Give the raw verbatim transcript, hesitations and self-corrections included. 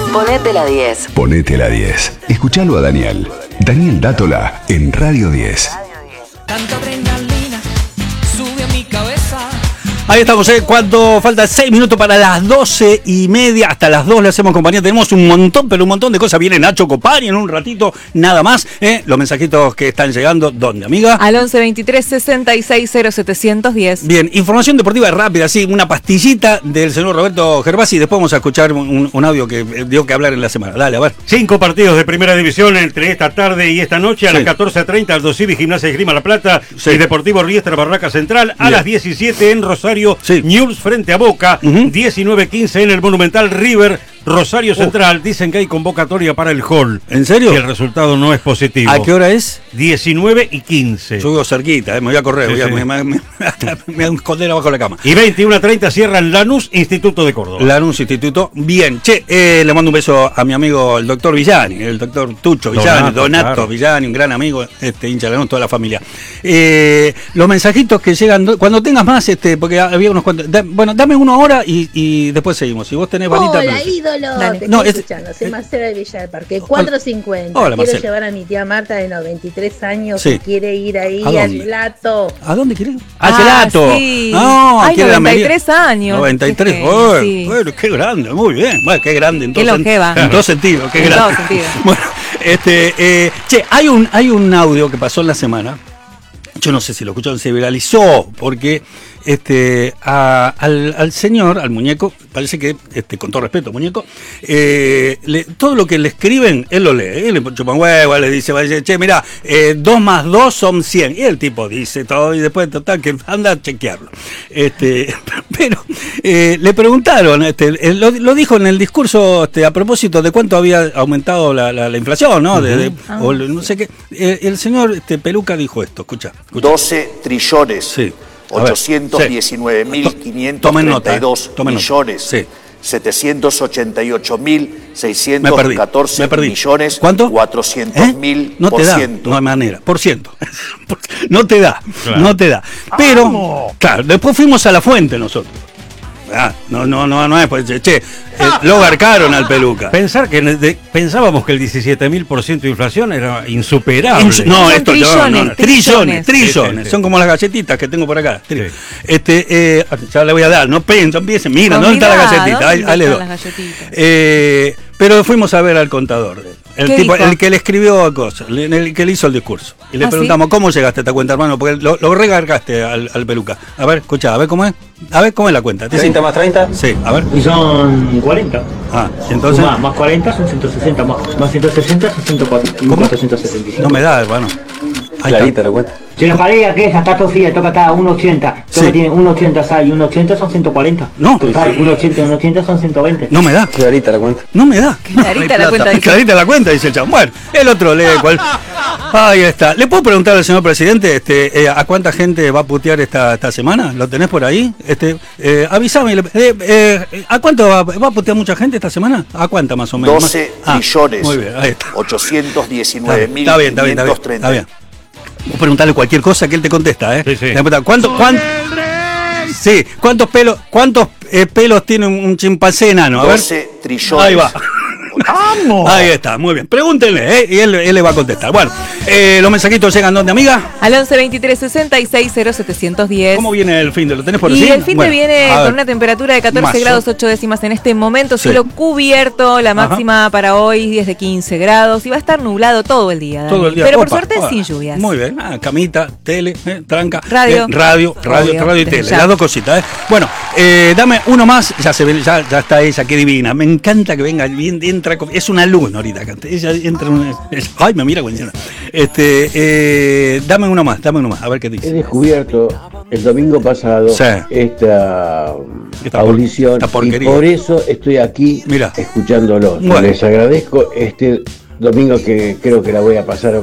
Ponete la diez. Ponete la diez. Escuchalo a Daniel. Daniel Dátola en Radio diez. Tanta adrenalina sube a mi cabeza. Ahí estamos, ¿eh? Cuando falta seis minutos para las doce y media, hasta las dos le hacemos compañía. Tenemos un montón, pero un montón de cosas. Viene Nacho Copani en un ratito, nada más. ¿eh? Los mensajitos que están llegando, ¿dónde, amiga? Al once veintitrés sesenta y seis cero setecientos diez. Bien, información deportiva rápida, sí, una pastillita del señor Roberto Gervasi. Y después vamos a escuchar un, un audio que dio que hablar en la semana. Dale, a ver. Cinco partidos de primera división entre esta tarde y esta noche. A sí. las catorce treinta, Aldo Civi, Gimnasia de Esgrima La Plata sí. y Deportivo Riestra Barraca Central. A Bien. las diecisiete en Rosario, sí. Newell's frente a Boca. Uh-huh. diecinueve quince en el Monumental River Rosario Central. Uh. Dicen que hay convocatoria para el Hall. ¿En serio? Y el resultado no es positivo. ¿A qué hora es? diecinueve y quince. Yo vivo cerquita, eh, me voy a correr, sí, voy a, sí. me, me, me, me voy a esconder abajo de la cama. Y veintiuno treinta cierran Lanús, Instituto de Córdoba. Lanús, Instituto. Bien, che, eh, le mando un beso a mi amigo el doctor Villani, el doctor Tucho Villani, Donato, Donato claro. Villani, un gran amigo, este hincha de Lanús, toda la familia. Eh, los mensajitos que llegan, cuando tengas más, este, porque había unos cuantos, da, bueno, dame uno ahora y, y después seguimos. Si vos tenés varita. Hola, ídolo, Dale. te no, estoy es, escuchando, soy eh, Marcela de Villa del Parque, cuatro cincuenta. Hola, Quiero Marcela. llevar a mi tía Marta de noventa y tres años sí. que quiere ir ahí ¿A al gelato. ¿A dónde quieres? ¡Al ah, gelato! Sí. No, Ay, quiere noventa y tres la años. noventa y tres, qué, bueno, sí. bueno, qué grande, muy bien. Bueno, qué grande en qué todo longeva. En todo sentido, qué en grande. todo sentido. Bueno, este, eh, che, hay un, hay un audio que pasó en la semana. Yo no sé si lo escucharon, se viralizó porque este a, al, al señor, al muñeco, parece que, este, con todo respeto, muñeco, eh, le, todo lo que le escriben, él lo lee, él le chupa un huevo, le dice, che, mira, eh, dos más dos son cien, y el tipo dice todo, y después, total, que anda a chequearlo. Este, pero eh, le preguntaron, este, lo, lo dijo en el discurso este, a propósito de cuánto había aumentado la, la, la inflación, ¿no? Uh-huh. de, de, ah. o no sé qué. Eh, el señor este, Peluca dijo esto, escucha. escucha. doce trillones. Sí. ochocientos diecinueve mil quinientos treinta y dos millones. Sí. setecientos ochenta y ocho mil seiscientos catorce millones. ¿Cuánto? cuatrocientos mil ¿Eh? No te da, no hay manera, por ciento. No te da, claro. no te da. Pero, ¡vamos! Claro, después fuimos a la fuente nosotros. Ah, no, no, no, no es, pues, che, eh, lo garcaron al Peluca. Pensar que de, pensábamos que el diecisiete mil por ciento de inflación era insuperable. Insu- no, son esto trillones, no, no, no. trillones, trillones, sí, sí, sí. Son como las galletitas que tengo por acá. Sí. Este, eh, ya le voy a dar, no piensen, empiecen, mira, ¿dónde está la galletita? Ahí, ahí le doy. Eh, pero fuimos a ver al contador. El tipo, el que le escribió cosas, el que le hizo el discurso. Y le ¿Ah, preguntamos, ¿sí? ¿Cómo llegaste a esta cuenta, hermano? Porque lo, lo regargaste al, al Peluca. A ver, escuchá, a ver cómo es. A ver, ¿cómo es la cuenta? ¿treinta más treinta? Sí, a ver. Y son cuarenta. Ah, entonces. Más, más cuarenta son ciento sesenta, más, más ciento sesenta son ciento cuatrocientos setenta y cinco. No me da, hermano. Ahí clarita la cuenta. Si la pareja que es hasta Sofía, toca acá uno ochenta. Toca sí. Tiene uno ochenta y uno ochenta son ciento cuarenta. No. Total, uno ochenta y uno ochenta son ciento veinte. No me da. Clarita la cuenta. No me da. Clarita la cuenta. Dice. Clarita la cuenta, dice el chabón. Bueno, el otro lee cuál. Ahí está. ¿Le puedo preguntar al señor presidente este, eh, a cuánta gente va a putear esta, esta semana? ¿Lo tenés por ahí? Este, eh, avísame. Eh, eh, ¿A cuánto va, va a putear mucha gente esta semana? ¿A cuánta más o menos? doce trillones. Ah, muy bien, ahí está. ochocientos diecinueve mil quinientos treinta. Está bien. Vos preguntarle cualquier cosa que él te contesta, ¿eh? Sí, sí. ¿Cuánto, cuánto, sí, ¿cuántos pelos, cuántos eh, pelos tiene un, un chimpancé enano? A doce ver. trillones. Ahí va. ¡Vamos! Ahí está, muy bien. Pregúntenle, ¿eh? Y él, él le va a contestar. Bueno, eh, los mensajitos llegan, ¿dónde, amiga? Al once veintitrés sesenta y seis cero setecientos diez. ¿Cómo viene el fin de? ¿Lo tenés por Y decir? el fin bueno, de viene con una temperatura de catorce Mazo. grados ocho décimas en este momento, Sí. cielo cubierto, la máxima Ajá. para hoy es de quince grados y va a estar nublado todo el día, Dani. Todo el día. Pero Opa, por suerte opa. sin lluvias. Muy bien, ah, camita, tele, eh, tranca. Radio. Eh, radio, radio, Obvio, radio y desde tele. ya. Las dos cositas, ¿eh? Bueno, eh, dame uno más, ya se ve, ya, ya está ella, qué divina. Me encanta que venga, bien, entra, es una luz ahorita, ella entra en una, ay, me mira cuando este, eh, dame uno más, dame uno más, a ver qué dice. He descubierto el domingo pasado sí. esta, esta audición esta y por eso estoy aquí Mira. escuchándolo. Bueno. Les agradezco este domingo que creo que la voy a pasar